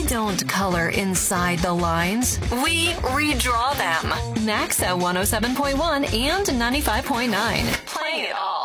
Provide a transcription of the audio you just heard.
don't color inside the lines. We redraw them. Next at 107.1 and 95.9. Playing it all.